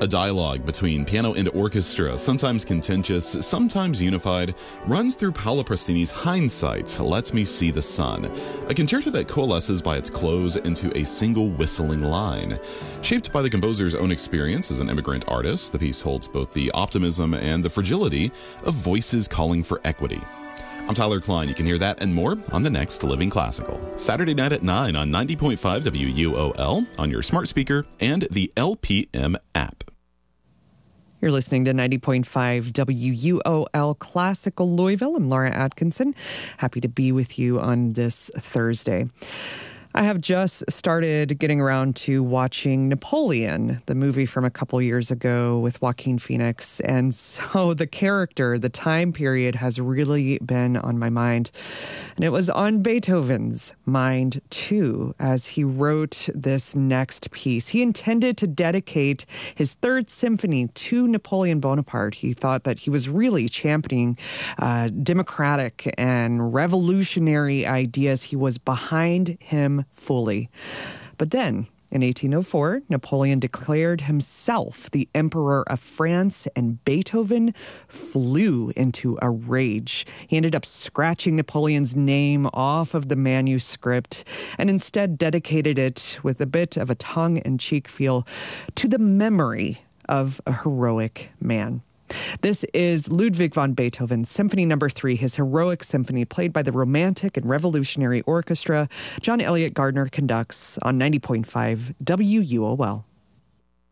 A dialogue between piano and orchestra, sometimes contentious, sometimes unified, runs through Paolo Prestini's Hindsight, Let Me See the Sun, a concerto that coalesces by its close into a single whistling line. Shaped by the composer's own experience as an immigrant artist, the piece holds both the optimism and the fragility of voices calling for equity. I'm Tyler Klein. You can hear that and more on the next Living Classical. Saturday night at 9 on 90.5 WUOL on your smart speaker and the LPM app. You're listening to 90.5 WUOL Classical Louisville. I'm Laura Atkinson. Happy to be with you on this Thursday. I have just started getting around to watching Napoleon, the movie from a couple years ago with Joaquin Phoenix. And so the character, the time period has really been on my mind. And it was on Beethoven's mind, too, as he wrote this next piece. He intended to dedicate his Third Symphony to Napoleon Bonaparte. He thought that he was really championing democratic and revolutionary ideas. He was behind him fully. But then, in 1804, Napoleon declared himself the Emperor of France, and Beethoven flew into a rage. He ended up scratching Napoleon's name off of the manuscript and instead dedicated it with a bit of a tongue-in-cheek feel to the memory of a heroic man. This is Ludwig van Beethoven's Symphony No. 3, his heroic symphony played by the Romantic and Revolutionary Orchestra. John Elliott Gardner conducts on 90.5 WUOL.